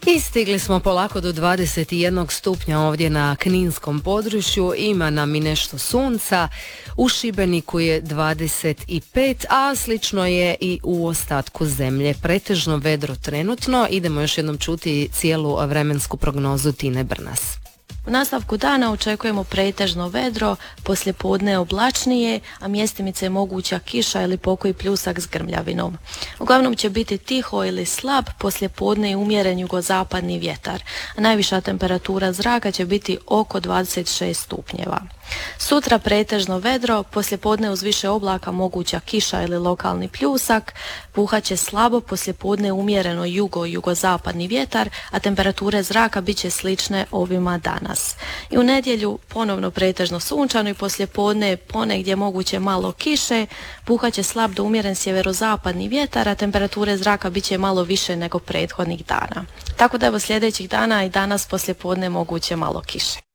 I stigli smo polako do 21 stupnja ovdje na kninskom području, ima nam i nešto sunca, u Šibeniku je 25, a slično je i u ostatku zemlje. Pretežno vedro trenutno, idemo još jednom čuti cijelu vremensku prognozu Tine Brnas. U nastavku dana očekujemo pretežno vedro, poslijepodne oblačnije, a mjestimice je moguća kiša ili pokoji pljusak s grmljavinom. Uglavnom će biti tiho ili slab, poslijepodne i umjeren jugozapadni vjetar, a najviša temperatura zraka će biti oko 26 stupnjeva. Sutra pretežno vedro, poslijepodne uz više oblaka moguća kiša ili lokalni pljusak, puhat će slabo, poslijepodne umjereno jugozapadni vjetar, a temperature zraka bit će slične ovima danas. I u nedjelju ponovno pretežno sunčano i poslijepodne ponegdje moguće malo kiše, puhat će slab do umjeren sjeverozapadni vjetar, a temperature zraka bit će malo više nego prethodnih dana. Tako da evo sljedećih dana i danas poslijepodne moguće malo kiše.